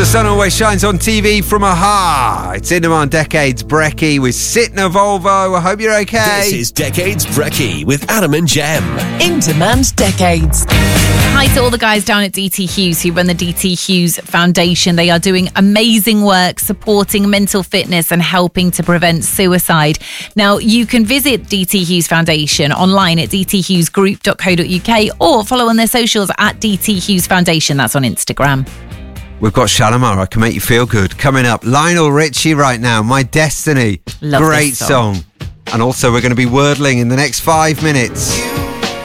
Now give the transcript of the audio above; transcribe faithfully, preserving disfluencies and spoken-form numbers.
The sun always shines on T V from Aha. It's In Demand Decades Brekkie with Sitna Volvo. I hope you're okay. This is Decades Brekkie with Adam and Jem. In Demand Decades. Hi to all the guys down at D T Hughes who run the D T Hughes Foundation. They are doing amazing work supporting mental fitness and helping to prevent suicide. Now, you can visit D T Hughes Foundation online at d t hughes group dot co dot u k or follow on their socials at D T Hughes Foundation. That's on Instagram. We've got Shalimar, I Can Make You Feel Good, coming up. Lionel Richie right now, My Destiny. Love Great this song. song. And also we're going to be wordling in the next five minutes.